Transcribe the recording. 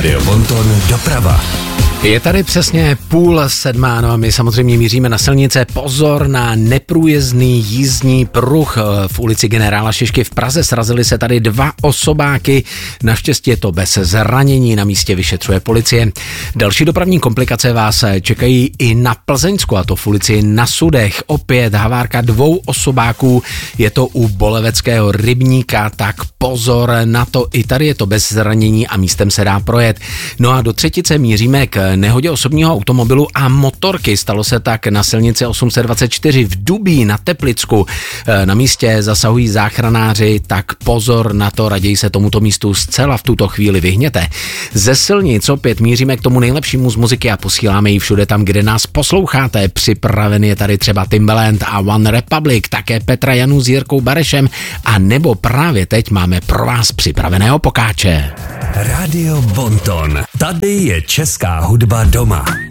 Rádio Bonton doprava. Je tady přesně 6:30, no a my samozřejmě míříme na silnice. Pozor na neprůjezdný jízdní pruh v ulici Generála Šišky v Praze. Srazily se tady 2 osobáky, naštěstí je to bez zranění, na místě vyšetřuje policie. Další dopravní komplikace vás čekají i na Plzeňsku, a to v ulici Na Sudech. Opět havárka 2 osobáků, je to u Boleveckého rybníka, tak pozor na to, i tady je to bez zranění a místem se dá projet. No a do Třetice míříme k nehodě osobního automobilu a motorky. Stalo se tak na silnici 824 v Dubí na Teplicku. Na místě zasahují záchranáři, tak pozor na to, raději se tomuto místu zcela v tuto chvíli vyhněte. Ze silnic opět míříme k tomu nejlepšímu z muziky a posíláme ji všude tam, kde nás posloucháte. Připraven je tady třeba Timbaland a One Republic, také Petra Janu s Jirkou Barešem, a nebo právě teď máme pro vás připraveného pokáče. Rádio Bonton. Tady je česká hudba doma.